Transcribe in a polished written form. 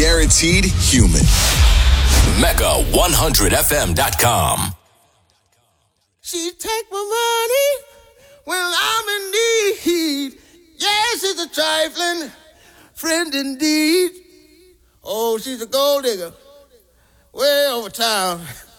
Guaranteed human. Mega100fm.com. She take my money when I'm in need. Yes, she's a trifling friend indeed. Oh, she's a gold digger way over town.